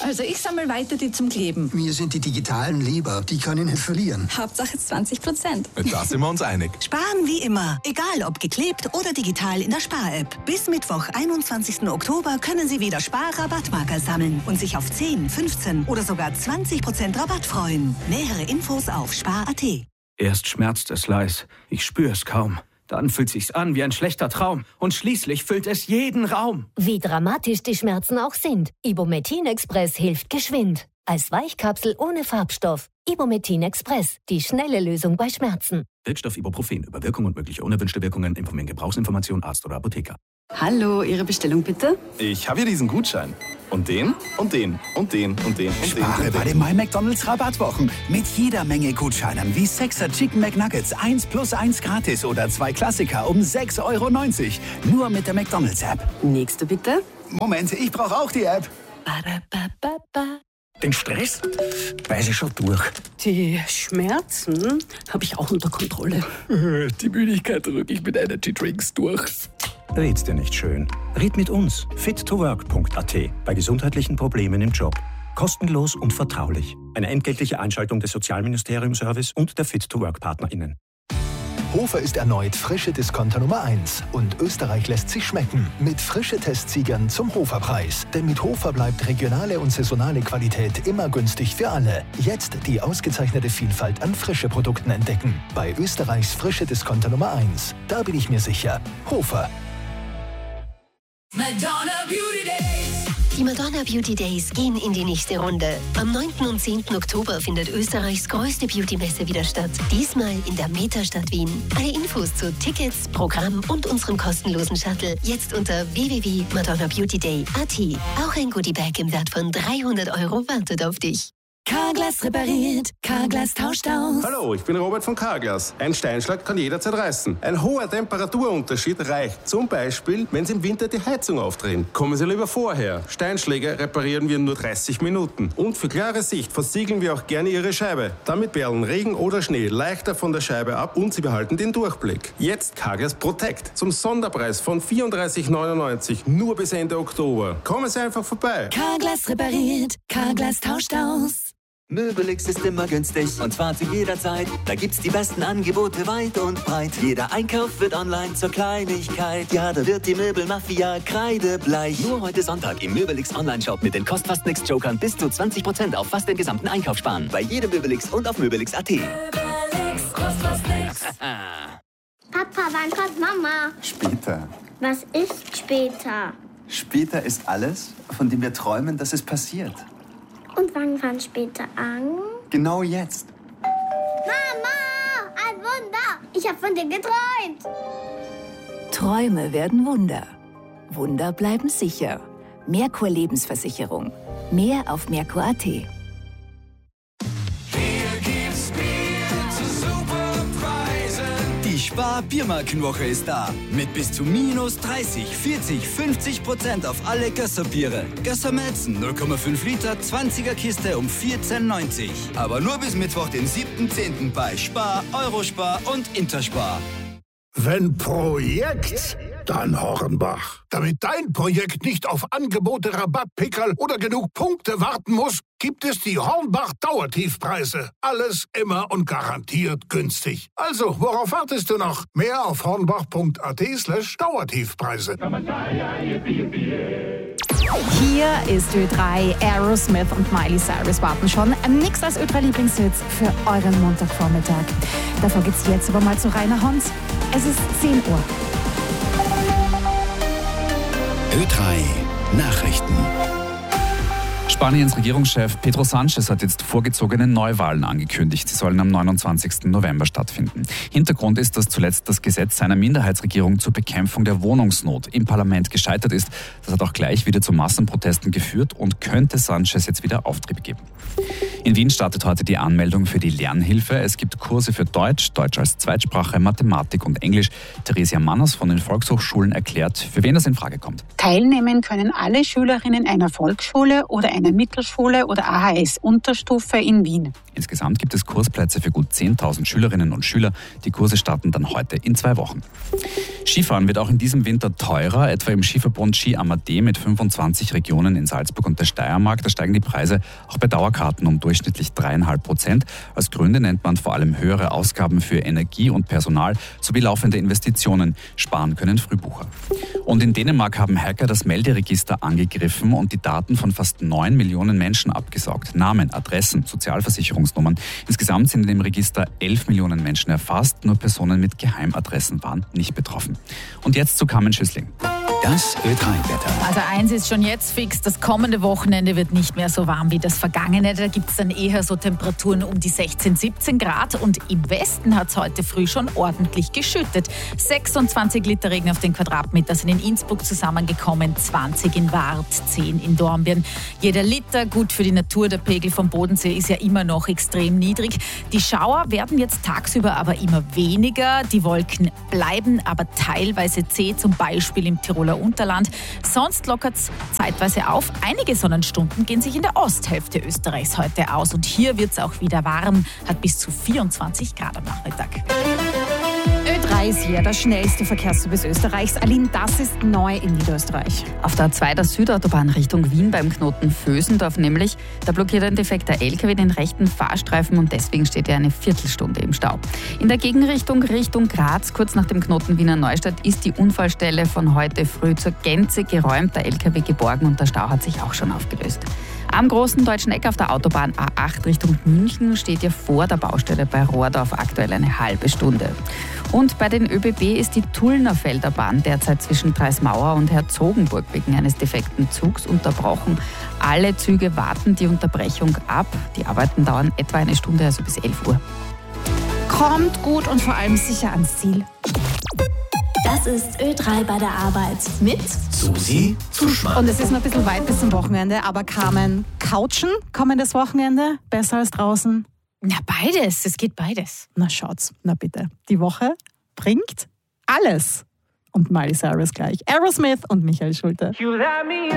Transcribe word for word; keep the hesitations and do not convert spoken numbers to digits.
Also ich sammle weiter die zum Kleben. Mir sind die digitalen lieber. Die kann ich nicht verlieren. Hauptsache zwanzig Prozent. Da sind wir uns einig. Sparen wie immer. Egal ob geklebt oder digital in der Spar-App. Bis Mittwoch, einundzwanzigsten Oktober können Sie wieder Spar-Rabattmarker sammeln und sich auf zehn, fünfzehn oder sogar zwanzig Prozent Rabatt freuen. Nähere Infos auf spar punkt at. Erst schmerzt es leis. Ich spüre es kaum. Dann fühlt sich's an wie ein schlechter Traum. Und schließlich füllt es jeden Raum. Wie dramatisch die Schmerzen auch sind. Ibumetin Express hilft geschwind. Als Weichkapsel ohne Farbstoff. Ibumetin Express. Die schnelle Lösung bei Schmerzen. Wirkstoff Ibuprofen. Über Wirkung und mögliche unerwünschte Wirkungen informieren Gebrauchsinformation Arzt oder Apotheker. Hallo, Ihre Bestellung bitte? Ich habe hier diesen Gutschein. Und den, und den, und den, und den, und Spare den. bei den My McDonald's Rabattwochen. Mit jeder Menge Gutscheinen wie Sechser Chicken McNuggets eins plus eins gratis oder zwei Klassiker um sechs Euro neunzig. Nur mit der McDonald's App. Nächste bitte. Moment, ich brauche auch die App. Ba-da-ba-ba-ba. Den Stress weiß ich schon durch. Die Schmerzen habe ich auch unter Kontrolle. Die Müdigkeit drücke ich mit Energy Drinks durch. Red's dir nicht schön. Red mit uns. fit to work punkt at. Bei gesundheitlichen Problemen im Job. Kostenlos und vertraulich. Eine entgeltliche Einschaltung des Sozialministerium-Service und der Fit to Work PartnerInnen. Hofer ist erneut frische Discounter Nummer eins und Österreich lässt sich schmecken mit frische Testsiegern zum Hoferpreis. Denn mit Hofer bleibt regionale und saisonale Qualität immer günstig für alle. Jetzt die ausgezeichnete Vielfalt an frische Produkten entdecken. Bei Österreichs frische Discounter Nummer eins. Da bin ich mir sicher. Hofer. Madonna Beauty Days. Die Madonna Beauty Days gehen in die nächste Runde. Am neunten und zehnten Oktober findet Österreichs größte Beauty-Messe wieder statt. Diesmal in der Metastadt Wien. Alle Infos zu Tickets, Programm und unserem kostenlosen Shuttle jetzt unter w w w punkt madonna beauty day punkt a t. Auch ein Goodiebag im Wert von dreihundert Euro wartet auf dich. Carglass repariert, Carglass tauscht aus. Hallo, ich bin Robert von Carglass. Ein Steinschlag kann jederzeit reißen. Ein hoher Temperaturunterschied reicht zum Beispiel, wenn Sie im Winter die Heizung aufdrehen. Kommen Sie lieber vorher. Steinschläge reparieren wir in nur dreißig Minuten. Und für klare Sicht versiegeln wir auch gerne Ihre Scheibe. Damit perlen Regen oder Schnee leichter von der Scheibe ab und Sie behalten den Durchblick. Jetzt Carglass Protect zum Sonderpreis von vierunddreißig neunundneunzig nur bis Ende Oktober. Kommen Sie einfach vorbei. Carglass repariert, Carglass tauscht aus. Möbelix ist immer günstig und zwar zu jeder Zeit. Da gibt's die besten Angebote weit und breit. Jeder Einkauf wird online zur Kleinigkeit. Ja, da wird die Möbelmafia kreidebleich. Nur heute Sonntag im Möbelix Online-Shop mit den Kostfast-Nix-Jokern bis zu zwanzig Prozent auf fast den gesamten Einkauf sparen. Bei jedem Möbelix und auf möbelix punkt at. Möbelix, kostet nix. Papa, wann kommt Mama? Später. Was ist später? Später ist alles, von dem wir träumen, dass es passiert. Und wann fängt später an? Genau jetzt. Mama, ein Wunder! Ich habe von dir geträumt. Träume werden Wunder. Wunder bleiben sicher. Merkur Lebensversicherung. Mehr auf merkur punkt at. Die Spar-Biermarkenwoche ist da. Mit bis zu minus dreißig, vierzig, fünfzig Prozent auf alle Gösser-Biere. Gösser Melzen null Komma fünf Liter, zwanziger Kiste um vierzehn neunzig. Aber nur bis Mittwoch, den siebten zehnten bei Spar, Eurospar und Interspar. Wenn Projekt, dann Hornbach. Damit dein Projekt nicht auf Angebote, Rabattpickerl oder genug Punkte warten muss, gibt es die Hornbach-Dauertiefpreise. Alles immer und garantiert günstig. Also, worauf wartest du noch? Mehr auf hornbach punkt at slash Dauertiefpreise. Hier ist Ö drei, Aerosmith und Miley Cyrus warten schon. Nix als Ö drei Lieblingshits für euren Montagvormittag. Davor geht's jetzt aber mal zu Rainer Hons. Es ist zehn Uhr. Ö drei Nachrichten. Spaniens Regierungschef Pedro Sánchez hat jetzt vorgezogene Neuwahlen angekündigt. Sie sollen am neunundzwanzigsten November stattfinden. Hintergrund ist, dass zuletzt das Gesetz seiner Minderheitsregierung zur Bekämpfung der Wohnungsnot im Parlament gescheitert ist. Das hat auch gleich wieder zu Massenprotesten geführt und könnte Sánchez jetzt wieder Auftrieb geben. In Wien startet heute die Anmeldung für die Lernhilfe. Es gibt Kurse für Deutsch, Deutsch als Zweitsprache, Mathematik und Englisch. Theresia Manners von den Volkshochschulen erklärt, für wen das in Frage kommt. Teilnehmen können alle Schülerinnen einer Volksschule oder einer Mittelschule oder A H S-Unterstufe in Wien. Insgesamt gibt es Kursplätze für gut zehntausend Schülerinnen und Schüler. Die Kurse starten dann heute in zwei Wochen. Skifahren wird auch in diesem Winter teurer, etwa im Skiverbund Ski Amadee mit fünfundzwanzig Regionen in Salzburg und der Steiermark. Da steigen die Preise auch bei Dauerkarten um durchschnittlich dreieinhalb Prozent. Als Gründe nennt man vor allem höhere Ausgaben für Energie und Personal sowie laufende Investitionen. Sparen können Frühbucher. Und in Dänemark haben Hacker das Melderegister angegriffen und die Daten von fast neun Millionen Menschen abgesaugt. Namen, Adressen, Sozialversicherungsnummern. Insgesamt sind in dem Register elf Millionen Menschen erfasst. Nur Personen mit Geheimadressen waren nicht betroffen. Und jetzt zu Carmen Schüssling. Das Ö drei Wetter. Also eins ist schon jetzt fix, das kommende Wochenende wird nicht mehr so warm wie das vergangene. Da gibt es dann eher so Temperaturen um die sechzehn, siebzehn Grad. Und im Westen hat es heute früh schon ordentlich geschüttet. sechsundzwanzig Liter Regen auf den Quadratmeter sind in Innsbruck zusammengekommen, zwanzig in Wart, zehn in Dornbirn. Jeder Liter gut für die Natur. Der Pegel vom Bodensee ist ja immer noch extrem niedrig. Die Schauer werden jetzt tagsüber aber immer weniger. Die Wolken bleiben aber teilweise zäh, zum Beispiel im Tiroler Unterland. Sonst lockert es zeitweise auf. Einige Sonnenstunden gehen sich in der Osthälfte Österreichs heute aus. Und hier wird es auch wieder warm, hat bis zu vierundzwanzig Grad am Nachmittag. Ö drei ist hier, das schnellste Verkehrsservice Österreichs. Aline, das ist neu in Niederösterreich. Auf der A zwei der Südautobahn Richtung Wien beim Knoten Vösendorf nämlich, da blockiert ein defekter L K W den rechten Fahrstreifen und deswegen steht er eine Viertelstunde im Stau. In der Gegenrichtung Richtung Graz, kurz nach dem Knoten Wiener Neustadt, ist die Unfallstelle von heute früh zur Gänze geräumt, der L K W geborgen und der Stau hat sich auch schon aufgelöst. Am großen deutschen Eck auf der Autobahn A acht Richtung München steht ja vor der Baustelle bei Rohrdorf aktuell eine halbe Stunde. Und bei den ÖBB ist die Tullnerfelder Bahn derzeit zwischen Dreismauer und Herzogenburg wegen eines defekten Zugs unterbrochen. Alle Züge warten die Unterbrechung ab. Die Arbeiten dauern etwa eine Stunde, also bis elf Uhr. Kommt gut und vor allem sicher ans Ziel. Das ist Ö drei bei der Arbeit mit Susi Zuschmann. Und es ist noch ein bisschen weit bis zum Wochenende, aber Carmen, Couchen kommendes Wochenende besser als draußen? Na, beides. Es geht beides. Na schaut's, na bitte. Die Woche bringt alles. Und Miley Cyrus gleich. Aerosmith und Michael Schulte.